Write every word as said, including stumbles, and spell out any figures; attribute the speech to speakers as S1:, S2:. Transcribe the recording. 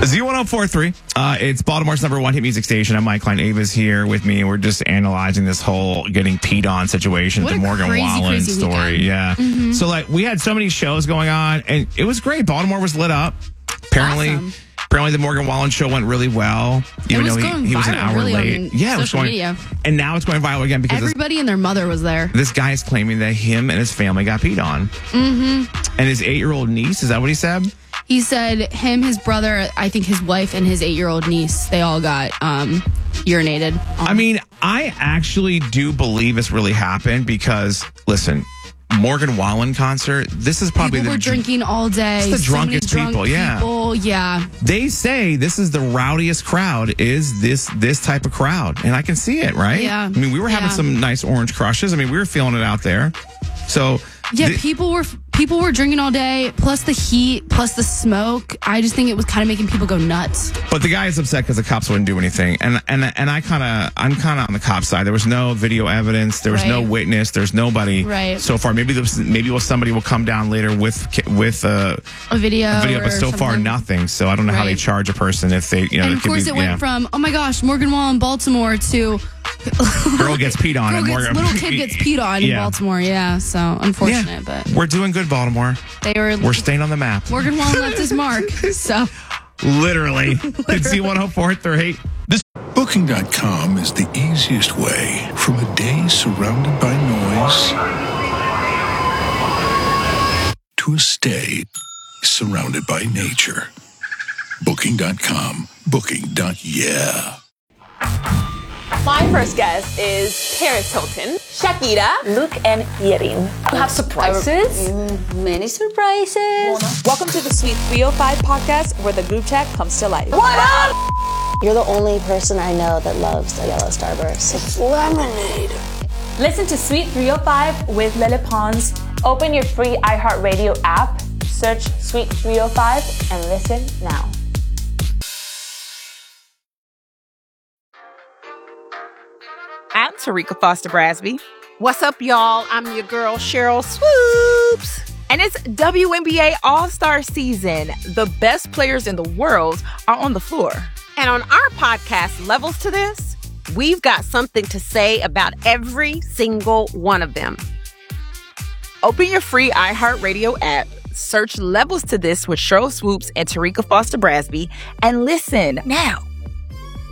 S1: Z one oh four point three. Uh, it's Baltimore's number one hit music station. I'm Mike Klein. Ava's here with me. We're just analyzing this whole getting peed on situation,
S2: what
S1: the Morgan
S2: crazy,
S1: Wallen
S2: crazy
S1: story.
S2: weekend.
S1: Yeah.
S2: Mm-hmm.
S1: So, like, we had so many shows going on, and it was great. Baltimore was lit up. Apparently,
S2: awesome.
S1: apparently the Morgan Wallen show went really well, even
S2: was
S1: though
S2: going
S1: he, he was an
S2: viral,
S1: hour
S2: really,
S1: late.
S2: on
S1: Yeah, it was
S2: social
S1: going,
S2: media.
S1: and now it's going viral again because
S2: Everybody and their mother was there.
S1: this, this guy is claiming that him and his family got peed on.
S2: Mm-hmm.
S1: And his eight-year-old niece, is that what he said?
S2: He said him, his brother, I think his wife, and his eight-year-old niece, they all got um, urinated on.
S1: I mean, I actually do believe this really happened because, listen, Morgan Wallen concert, this is probably
S2: people
S1: the
S2: were drinking all day.
S1: It's the
S2: So many
S1: drunkest
S2: drunk
S1: people, yeah.
S2: people, yeah.
S1: They say this is the rowdiest crowd is this this type of crowd. And I can see it, right?
S2: Yeah.
S1: I mean, we were having
S2: Yeah.
S1: some nice orange crushes. I mean, we were feeling it out there. So
S2: Yeah,
S1: thi-
S2: people were people were drinking all day, plus the heat, plus the smoke. I just think it was kind of making people go nuts.
S1: But the guy is upset because the cops wouldn't do anything, and and and I kind of I'm kind of on the cop side. There was no video evidence. There was
S2: Right.
S1: no witness. There's nobody
S2: Right.
S1: so far. Maybe there's, maybe well, somebody will come down later with with uh,
S2: A video,
S1: a video,
S2: or
S1: but so far
S2: something.
S1: nothing. So I don't know how they
S2: Right.
S1: charge a person if they you know.
S2: And
S1: it
S2: of
S1: could
S2: course,
S1: be,
S2: it went
S1: yeah.
S2: from oh my gosh, Morgan Wallen, Baltimore to
S1: girl gets peed on.
S2: girl
S1: and
S2: gets,
S1: Morgan,
S2: little kid gets peed on in
S1: Yeah.
S2: Baltimore. Yeah, so unfortunate,
S1: Yeah.
S2: but
S1: We're doing good, Baltimore.
S2: they were.
S1: We're staying on the map.
S2: Morgan Wallen left his mark. So
S1: Literally. It's Z one oh four point three.
S3: Booking dot com is the easiest way from a day surrounded by noise to a stay surrounded by nature. Booking dot com. Booking. Yeah.
S4: My first guest is Paris Hilton, Shakira, Luke, and Yerin. You have surprises?
S5: Many surprises.
S4: Welcome to the Sweet three oh five podcast, where the group chat comes to life. What up?
S5: You're the only person I know that loves the yellow starburst. It's lemonade.
S4: Listen to Sweet three oh five with Lele Pons. Open your free iHeartRadio app, search Sweet three oh five, and listen now.
S6: I'm Tarika Foster Brasby. What's up, y'all? I'm your girl, Cheryl Swoops. And it's W N B A All-Star season. The best players in the world are on the floor. And on our podcast, Levels to This, we've got something to say about every single one of them. Open your free iHeartRadio app, search Levels to This with Cheryl Swoops and Tarika Foster Brasby, and listen now.